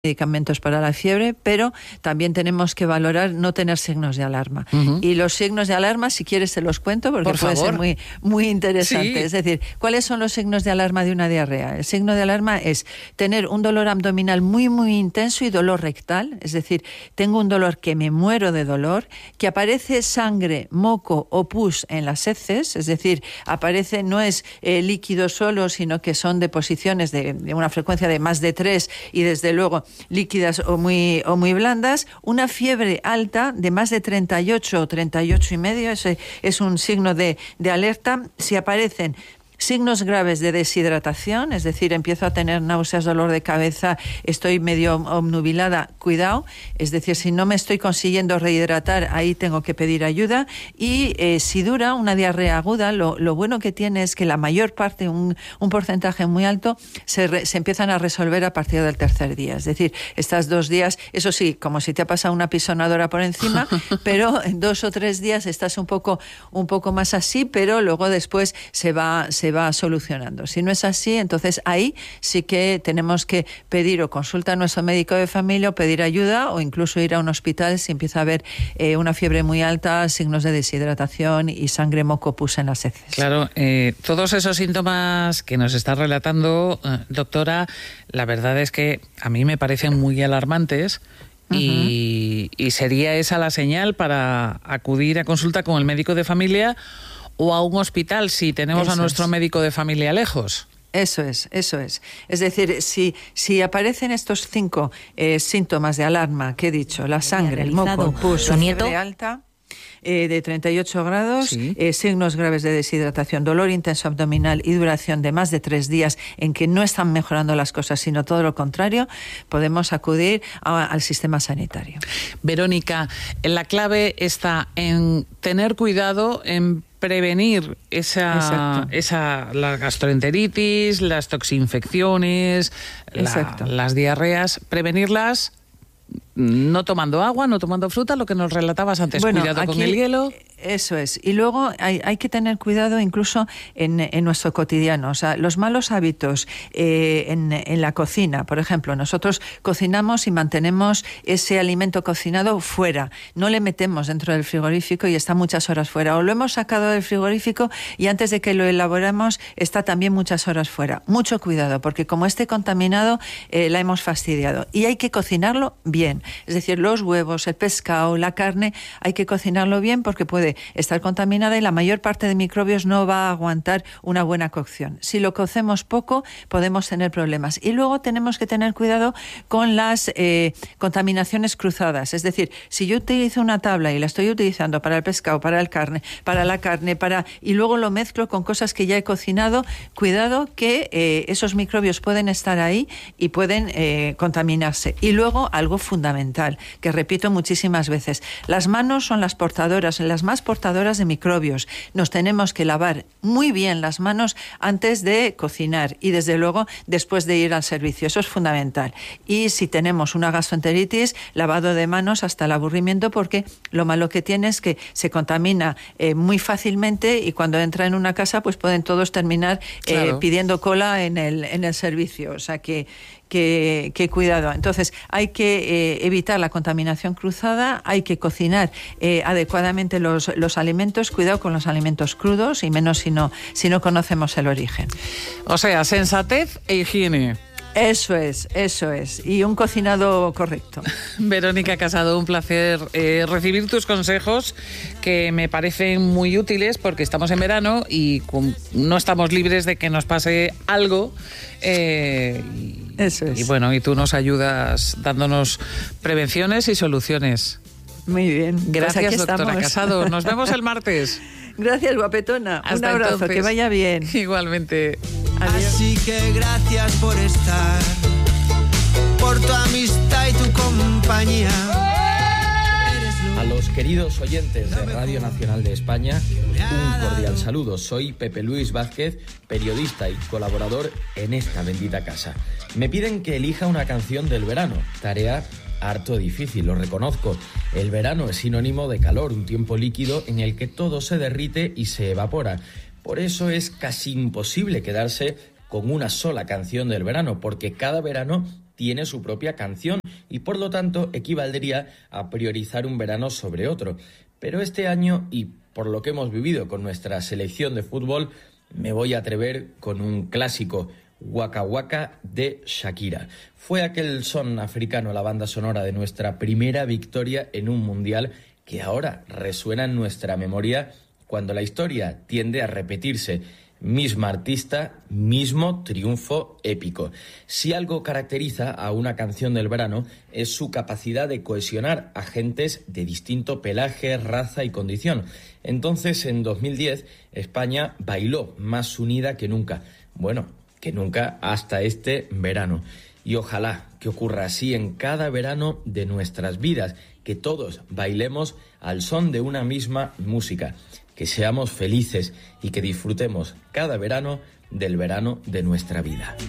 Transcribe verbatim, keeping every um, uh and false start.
medicamentos para la fiebre, pero también tenemos que valorar no tener signos de alarma. Uh-huh. Y los signos de alarma, si quieres, te los cuento porque Por puede favor. ser muy, muy interesante. Sí. Es decir, ¿cuáles son los signos de alarma de una diarrea? El signo de alarma es tener un dolor abdominal muy, muy intenso y dolor rectal. Es decir, tengo un dolor que me muero de dolor, que aparece sangre, moco o pus en las heces, es decir, aparece, no es eh, líquido solo, sino que son deposiciones de, de una frecuencia de más de tres y desde luego líquidas o muy, o muy blandas, una fiebre alta de más de treinta y ocho o treinta y ocho y medio, ese es un signo de, de alerta. Si aparecen signos graves de deshidratación, es decir, empiezo a tener náuseas, dolor de cabeza, estoy medio obnubilada, cuidado, es decir, si no me estoy consiguiendo rehidratar, ahí tengo que pedir ayuda. Y eh, si dura una diarrea aguda, lo, lo bueno que tiene es que la mayor parte, un, un porcentaje muy alto, se, re, se empiezan a resolver a partir del tercer día. Es decir, estas dos días, eso sí, como si te ha pasado una pisonadora por encima, pero en dos o tres días estás un poco, un poco más así, pero luego después se va, se va solucionando. Si no es así, entonces ahí sí que tenemos que pedir o consulta a nuestro médico de familia o pedir ayuda o incluso ir a un hospital si empieza a haber eh, una fiebre muy alta, signos de deshidratación y sangre, moco, pus en las heces. Claro, eh, todos esos síntomas que nos está relatando, eh, doctora, la verdad es que a mí me parecen muy alarmantes. Y, uh-huh. y sería esa la señal para acudir a consulta con el médico de familia o a un hospital si tenemos eso a nuestro es. médico de familia lejos. Eso es, eso es. Es decir, si, si aparecen estos cinco eh, síntomas de alarma que he dicho, la sangre, el moco, el pus, la fiebre alta, Eh, de treinta y ocho grados, sí. eh, signos graves de deshidratación, dolor intenso abdominal y duración de más de tres días en que no están mejorando las cosas, sino todo lo contrario, podemos acudir a, al sistema sanitario. Verónica, la clave está en tener cuidado, en prevenir esa, esa la gastroenteritis, las toxinfecciones, la, las diarreas, prevenirlas no tomando agua, no tomando fruta, lo que nos relatabas antes, bueno, cuidado aquí, con el hielo. Eso es. Y luego hay, hay que tener cuidado incluso en, en nuestro cotidiano. O sea, los malos hábitos eh, en, en la cocina. Por ejemplo, nosotros cocinamos y mantenemos ese alimento cocinado fuera. No le metemos dentro del frigorífico y está muchas horas fuera. O lo hemos sacado del frigorífico y antes de que lo elaboremos está también muchas horas fuera. Mucho cuidado, porque como esté contaminado, eh, la hemos fastidiado. Y hay que cocinarlo bien. Es decir, los huevos, el pescado, la carne, hay que cocinarlo bien porque puede estar contaminada y la mayor parte de microbios no va a aguantar una buena cocción. Si lo cocemos poco, podemos tener problemas. Y luego tenemos que tener cuidado con las eh, contaminaciones cruzadas. Es decir, si yo utilizo una tabla y la estoy utilizando para el pescado, para el carne, para la carne, para y luego lo mezclo con cosas que ya he cocinado, cuidado que eh, esos microbios pueden estar ahí y pueden eh, contaminarse. Y luego algo fundamental, que repito muchísimas veces, las manos son las portadoras, las más portadoras de microbios. Nos tenemos que lavar muy bien las manos antes de cocinar y desde luego después de ir al servicio. Eso es fundamental. Y si tenemos una gastroenteritis, lavado de manos hasta el aburrimiento, porque lo malo que tiene es que se contamina eh, muy fácilmente y cuando entra en una casa pues pueden todos terminar eh, claro. pidiendo cola en el, en el servicio. O sea que Que, que cuidado. Entonces, hay que eh, evitar la contaminación cruzada, hay que cocinar eh, adecuadamente los, los alimentos, cuidado con los alimentos crudos y menos si no, si no conocemos el origen. O sea, sensatez e higiene. Eso es, eso es. Y un cocinado correcto. Verónica Casado, un placer eh, recibir tus consejos que me parecen muy útiles porque estamos en verano y con, no estamos libres de que nos pase algo. Eh, y, eso es. Y bueno, y tú nos ayudas dándonos prevenciones y soluciones. Muy bien. Gracias, pues doctora estamos. Casado. Nos vemos el martes. Gracias, guapetona. Hasta un abrazo, entonces. Que vaya bien. Igualmente. Adiós. Así que gracias por estar, por tu amistad y tu compañía. A los queridos oyentes de Radio Nacional de España, un cordial saludo. Soy Pepe Luis Vázquez, periodista y colaborador en esta bendita casa. Me piden que elija una canción del verano, tarea harto difícil, lo reconozco. El verano es sinónimo de calor, un tiempo líquido en el que todo se derrite y se evapora. Por eso es casi imposible quedarse con una sola canción del verano, porque cada verano tiene su propia canción y por lo tanto equivaldría a priorizar un verano sobre otro. Pero este año, y por lo que hemos vivido con nuestra selección de fútbol, me voy a atrever con un clásico, Waka Waka de Shakira. Fue aquel son africano la banda sonora de nuestra primera victoria en un mundial que ahora resuena en nuestra memoria cuando la historia tiende a repetirse. Misma artista, mismo triunfo épico. Si algo caracteriza a una canción del verano es su capacidad de cohesionar a gentes de distinto pelaje, raza y condición. Entonces, en dos mil diez, España bailó más unida que nunca. Bueno, que nunca hasta este verano. Y ojalá que ocurra así en cada verano de nuestras vidas, que todos bailemos al son de una misma música, que seamos felices y que disfrutemos cada verano del verano de nuestra vida.